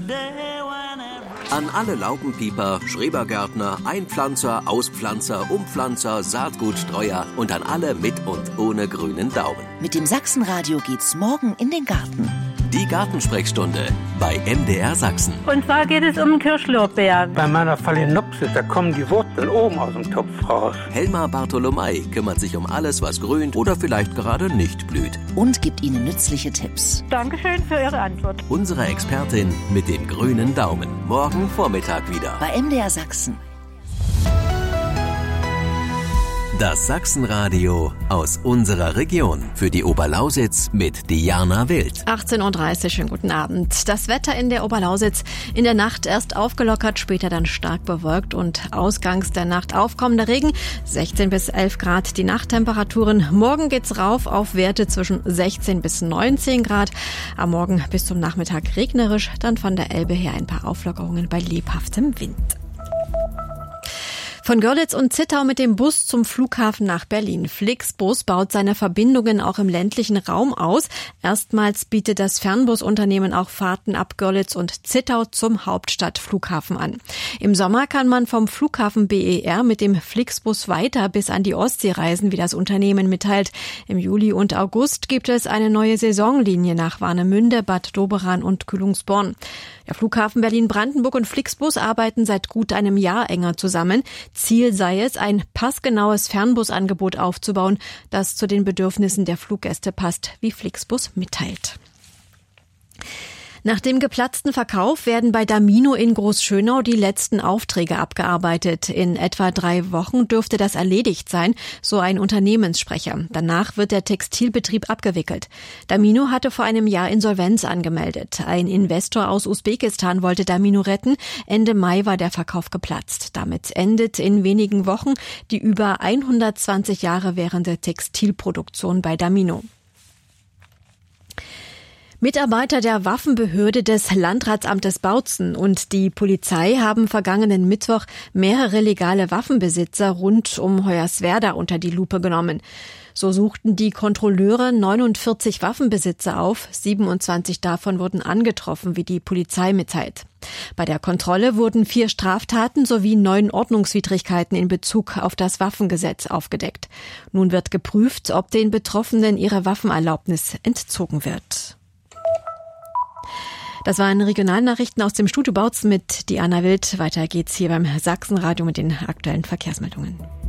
An alle Laubenpieper, Schrebergärtner, Einpflanzer, Auspflanzer, Umpflanzer, Saatgutstreuer und an alle mit und ohne grünen Daumen. Mit dem Sachsenradio geht's morgen in den Garten. Die Gartensprechstunde bei MDR Sachsen. Und zwar geht es um Kirschlorbeer. Bei meiner Phalaenopsis, da kommen die Wurzeln oben aus dem Topf raus. Helma Bartholomei kümmert sich um alles, was grünt oder vielleicht gerade nicht blüht. Und gibt Ihnen nützliche Tipps. Dankeschön für Ihre Antwort. Unsere Expertin mit dem grünen Daumen. Morgen Vormittag wieder. Bei MDR Sachsen. Das Sachsenradio aus unserer Region. Für die Oberlausitz mit Diana Wild. 18:30 Uhr, schönen guten Abend. Das Wetter in der Oberlausitz in der Nacht erst aufgelockert, später dann stark bewölkt und ausgangs der Nacht aufkommender Regen. 16 bis 11 Grad die Nachttemperaturen. Morgen geht's rauf auf Werte zwischen 16 bis 19 Grad. Am Morgen bis zum Nachmittag regnerisch, dann von der Elbe her ein paar Auflockerungen bei lebhaftem Wind. Von Görlitz und Zittau mit dem Bus zum Flughafen nach Berlin. Flixbus baut seine Verbindungen auch im ländlichen Raum aus. Erstmals bietet das Fernbusunternehmen auch Fahrten ab Görlitz und Zittau zum Hauptstadtflughafen an. Im Sommer kann man vom Flughafen BER mit dem Flixbus weiter bis an die Ostsee reisen, wie das Unternehmen mitteilt. Im Juli und August gibt es eine neue Saisonlinie nach Warnemünde, Bad Doberan und Kühlungsborn. Der Flughafen Berlin-Brandenburg und Flixbus arbeiten seit gut einem Jahr enger zusammen. Ziel sei es, ein passgenaues Fernbusangebot aufzubauen, das zu den Bedürfnissen der Fluggäste passt, wie Flixbus mitteilt. Nach dem geplatzten Verkauf werden bei Damino in Großschönau die letzten Aufträge abgearbeitet. In etwa 3 Wochen dürfte das erledigt sein, so ein Unternehmenssprecher. Danach wird der Textilbetrieb abgewickelt. Damino hatte vor einem Jahr Insolvenz angemeldet. Ein Investor aus Usbekistan wollte Damino retten. Ende Mai war der Verkauf geplatzt. Damit endet in wenigen Wochen die über 120 Jahre währende Textilproduktion bei Damino. Mitarbeiter der Waffenbehörde des Landratsamtes Bautzen und die Polizei haben vergangenen Mittwoch mehrere legale Waffenbesitzer rund um Hoyerswerda unter die Lupe genommen. So suchten die Kontrolleure 49 Waffenbesitzer auf, 27 davon wurden angetroffen, wie die Polizei mitteilt. Bei der Kontrolle wurden 4 Straftaten sowie 9 Ordnungswidrigkeiten in Bezug auf das Waffengesetz aufgedeckt. Nun wird geprüft, ob den Betroffenen ihre Waffenerlaubnis entzogen wird. Das waren Regionalnachrichten aus dem Studio Bautzen mit Diana Wild. Weiter geht's hier beim Sachsenradio mit den aktuellen Verkehrsmeldungen.